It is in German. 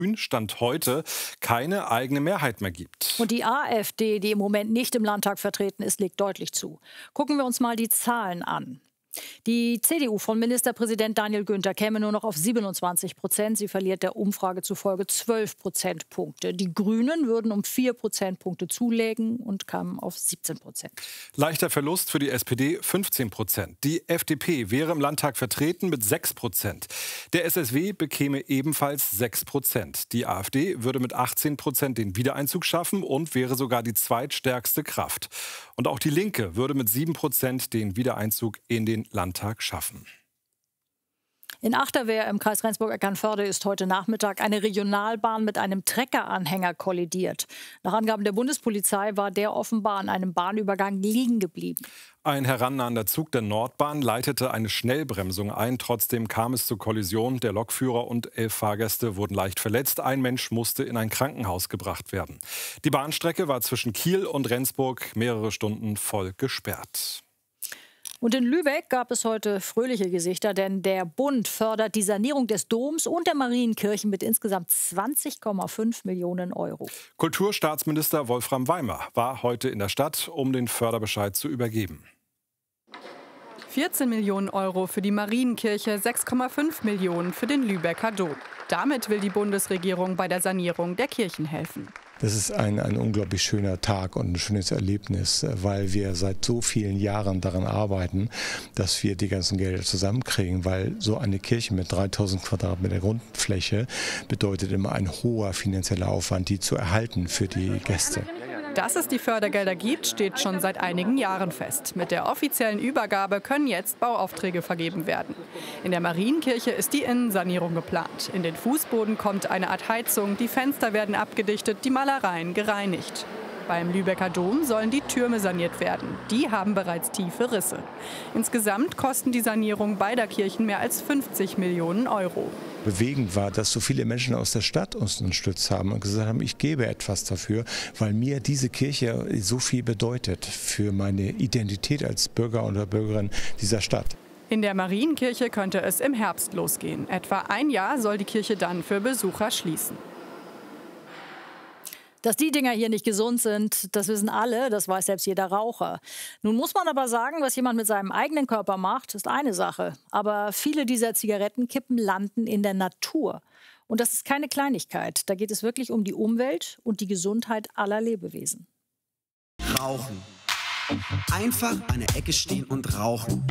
Grün Stand heute keine eigene Mehrheit mehr gibt. Und die AfD, die im Moment nicht im Landtag vertreten ist, legt deutlich zu. Gucken wir uns mal die Zahlen an. Die CDU von Ministerpräsident Daniel Günther käme nur noch auf 27%. Sie verliert der Umfrage zufolge 12 Prozentpunkte. Die Grünen würden um 4 Prozentpunkte zulegen und kamen auf 17%. Leichter Verlust für die SPD 15%. Die FDP wäre im Landtag vertreten mit 6%. Der SSW bekäme ebenfalls 6%. Die AfD würde mit 18% den Wiedereinzug schaffen und wäre sogar die zweitstärkste Kraft. Und auch die Linke würde mit 7% den Wiedereinzug in den Landtag schaffen. In Achterwehr im Kreis Rendsburg-Eckernförde ist heute Nachmittag eine Regionalbahn mit einem Treckeranhänger kollidiert. Nach Angaben der Bundespolizei war der offenbar an einem Bahnübergang liegen geblieben. Ein herannahender Zug der Nordbahn leitete eine Schnellbremsung ein. Trotzdem kam es zur Kollision. Der Lokführer und 11 Fahrgäste wurden leicht verletzt. Ein Mensch musste in ein Krankenhaus gebracht werden. Die Bahnstrecke war zwischen Kiel und Rendsburg mehrere Stunden voll gesperrt. Und in Lübeck gab es heute fröhliche Gesichter, denn der Bund fördert die Sanierung des Doms und der Marienkirchen mit insgesamt 20,5 Millionen Euro. Kulturstaatsminister Wolfram Weimer war heute in der Stadt, um den Förderbescheid zu übergeben. 14 Millionen Euro für die Marienkirche, 6,5 Millionen für den Lübecker Dom. Damit will die Bundesregierung bei der Sanierung der Kirchen helfen. Das ist ein unglaublich schöner Tag und ein schönes Erlebnis, weil wir seit so vielen Jahren daran arbeiten, dass wir die ganzen Gelder zusammenkriegen, weil so eine Kirche mit 3000 Quadratmeter Grundfläche bedeutet immer ein hoher finanzieller Aufwand, die zu erhalten für die Gäste. Dass es die Fördergelder gibt, steht schon seit einigen Jahren fest. Mit der offiziellen Übergabe können jetzt Bauaufträge vergeben werden. In der Marienkirche ist die Innensanierung geplant. In den Fußboden kommt eine Art Heizung, die Fenster werden abgedichtet, die Malereien gereinigt. Beim Lübecker Dom sollen die Türme saniert werden. Die haben bereits tiefe Risse. Insgesamt kosten die Sanierung beider Kirchen mehr als 50 Millionen Euro. Bewegend war, dass so viele Menschen aus der Stadt uns unterstützt haben und gesagt haben, ich gebe etwas dafür, weil mir diese Kirche so viel bedeutet für meine Identität als Bürger oder Bürgerin dieser Stadt. In der Marienkirche könnte es im Herbst losgehen. Etwa ein Jahr soll die Kirche dann für Besucher schließen. Dass die Dinger hier nicht gesund sind, das wissen alle, das weiß selbst jeder Raucher. Nun muss man aber sagen, was jemand mit seinem eigenen Körper macht, ist eine Sache. Aber viele dieser Zigarettenkippen landen in der Natur. Und das ist keine Kleinigkeit. Da geht es wirklich um die Umwelt und die Gesundheit aller Lebewesen. Rauchen. Einfach an der Ecke stehen und rauchen.